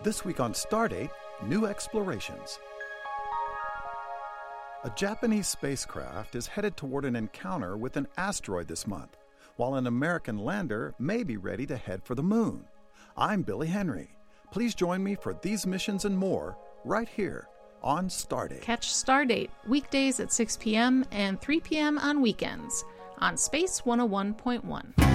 This week on Stardate, new explorations. A Japanese spacecraft is headed toward an encounter with an asteroid this month, while an American lander may be ready to head for the moon. I'm Billy Henry. Please join me for these missions and more right here on Stardate. Catch Stardate weekdays at 6 p.m. and 3 p.m. on weekends on Space 101.1.